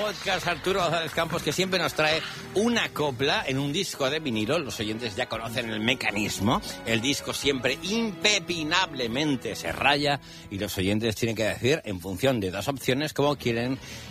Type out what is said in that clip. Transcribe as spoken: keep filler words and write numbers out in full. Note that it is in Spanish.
podcast Arturo González Campos, que siempre nos trae una copla en un disco de vinilo. Los oyentes ya conocen el mecanismo. El disco siempre impepinablemente se raya y los oyentes tienen que decir, en función de dos opciones, cómo quieren